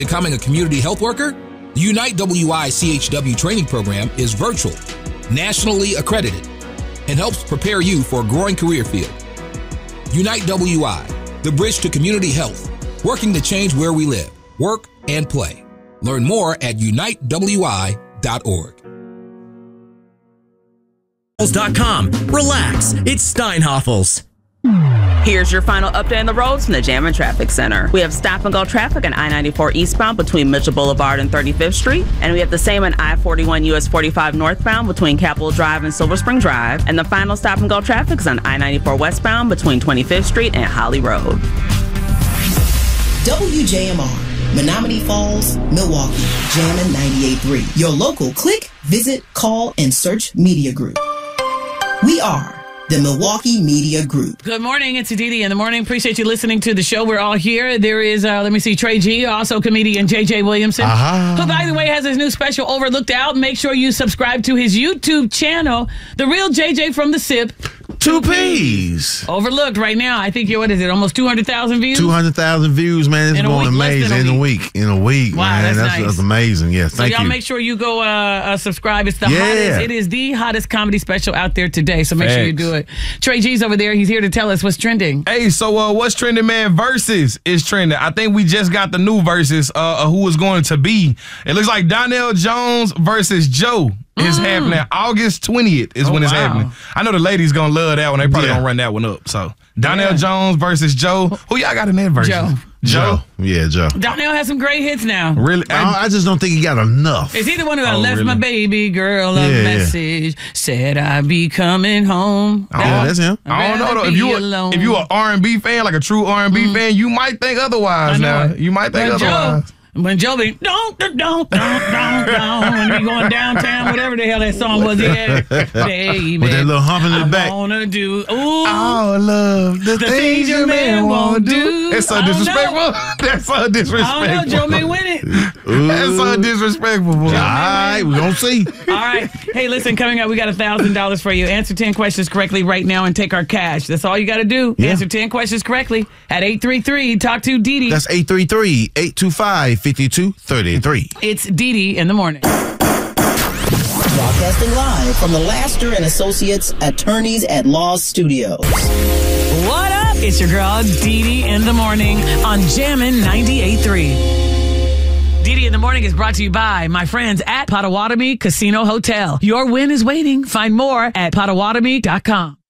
Becoming a community health worker? The Unite WI CHW training program is virtual, nationally accredited, and helps prepare you for a growing career field. Unite WI, the bridge to community health, working to change where we live, work, and play. Learn more at unitewi.org. Relax, it's Steinhoffels. Here's your final update on the roads from the Jam Traffic Center. We have stop-and-go traffic on I-94 eastbound between Mitchell Boulevard and 35th Street. And we have the same on I-41 US 45 northbound between Capitol Drive and Silver Spring Drive. And the final stop-and-go traffic is on I-94 westbound between 25th Street and Holly Road. WJMR, Menominee Falls, Milwaukee, Jammin' 98.3. Your local click, visit, call, and search media group. We are the Milwaukee Media Group. Good morning. It's Aditi in the morning. Appreciate you listening to the show. We're all here. There is, Trey G, also comedian JJ Williamson, who, by the way, has his new special Overlooked Out. Make sure you subscribe to his YouTube channel, The Real JJ from the SIP. 2 P's. Overlooked right now. I think what is it? Almost 200,000 views? 200,000 views, man. It's going amazing in a week. In a week, wow, man. That's amazing. Yes, thank you. So y'all make sure you go subscribe. It's the hottest. It is the hottest comedy special out there today. So make sure you do it. Trey G's over there. He's here to tell us what's trending. Hey, so what's trending, man? Versus is trending. I think we just got the new Versus. Who is going to be? It looks like Donnell Jones versus Joe. Is happening August 20th is when it's happening. I know the ladies gonna love that one. They probably gonna run that one up. So Donnell Jones versus Joe. Who y'all got in that version? Joe. Yeah, Joe. Donnell has some great hits now. Really? I just don't think he got enough. Is he the one who left my baby girl a message? Said I'd be coming home. That's him. I don't know though. If you an R&B fan, like a true R&B fan, you might think otherwise now. You might think otherwise. When Joe be, don't, when we going downtown, whatever the hell that song was, baby. With that little hump in the back. I wanna do, I love the things your man won't do. That's so disrespectful. That's so disrespectful. I don't know, Joe may win it. That's so disrespectful, boy. All right, we're gonna see. All right. Hey, listen, coming up, we got $1,000 for you. Answer 10 questions correctly right now and take our cash. That's all you got to do. Yeah. Answer 10 questions correctly at 833. Talk to Didi. That's 833-825-5233. It's Didi in the morning. Broadcasting live from the Laster and Associates Attorneys at Law Studios. What up? It's your girl, Didi in the morning on Jammin' 98.3. Didi in the morning is brought to you by my friends at Potawatomi Casino Hotel. Your win is waiting. Find more at Potawatomi.com.